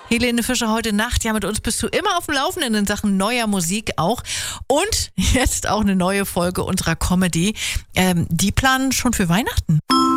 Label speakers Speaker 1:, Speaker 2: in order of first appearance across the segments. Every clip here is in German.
Speaker 1: Helene Fischer, heute Nacht. Ja, mit uns bist du immer auf dem Laufenden in Sachen neuer Musik auch. Und jetzt auch eine neue Folge unserer Comedy. Die planen schon für Weihnachten.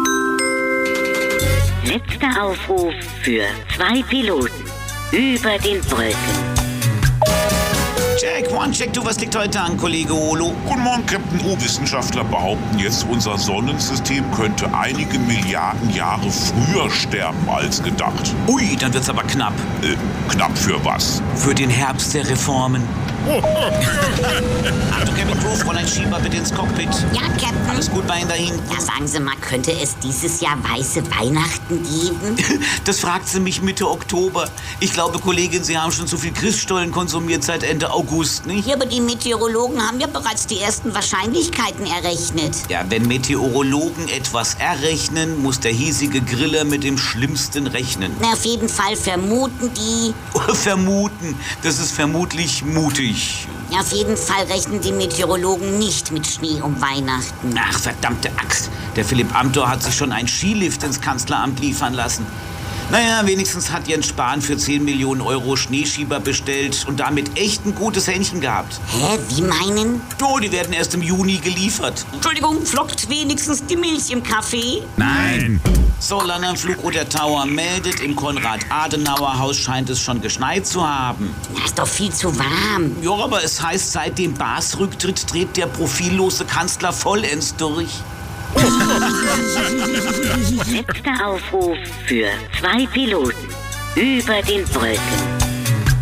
Speaker 2: Letzter Aufruf für 2 Piloten über den Wolken.
Speaker 3: Check, one, check, du, was liegt heute an, Kollege Olo?
Speaker 4: Guten Morgen, Captain O. Wissenschaftler behaupten jetzt, unser Sonnensystem könnte einige Milliarden Jahre früher sterben als gedacht.
Speaker 3: Ui, dann wird's aber knapp.
Speaker 4: Knapp für was?
Speaker 3: Für den Herbst der Reformen. Achtung, Captain Crew, Fräulein Schieber, bitte ins Cockpit.
Speaker 5: Ja, Captain.
Speaker 3: Alles gut bei Ihnen dahin?
Speaker 5: Ja, sagen Sie mal, könnte es dieses Jahr weiße Weihnachten geben?
Speaker 3: Das fragt sie mich Mitte Oktober. Ich glaube, Kollegin, Sie haben schon zu viel Christstollen konsumiert seit Ende August, nicht?
Speaker 5: Ja, aber die Meteorologen haben ja bereits die ersten Wahrscheinlichkeiten errechnet.
Speaker 3: Ja, wenn Meteorologen etwas errechnen, muss der hiesige Griller mit dem Schlimmsten rechnen.
Speaker 5: Na, auf jeden Fall vermuten die...
Speaker 3: Vermuten, das ist vermutlich mutig.
Speaker 5: Ja, auf jeden Fall rechnen die Meteorologen nicht mit Schnee um Weihnachten.
Speaker 3: Ach, verdammte Axt. Der Philipp Amthor hat sich schon einen Skilift ins Kanzleramt liefern lassen. Naja, wenigstens hat Jens Spahn für 10 Millionen Euro Schneeschieber bestellt und damit echt ein gutes Händchen gehabt.
Speaker 5: Hä, wie meinen?
Speaker 3: Oh, die werden erst im Juni geliefert.
Speaker 5: Entschuldigung, flockt wenigstens die Milch im Kaffee?
Speaker 3: Nein. So, Landanflug Oder Tower meldet, im Konrad-Adenauer-Haus scheint es schon geschneit zu haben.
Speaker 5: Na, ist doch viel zu warm.
Speaker 3: Ja, aber es heißt, seit dem Baas-Rücktritt dreht der profillose Kanzler vollends durch.
Speaker 2: Letzter Aufruf für 2 Piloten über den Wolken.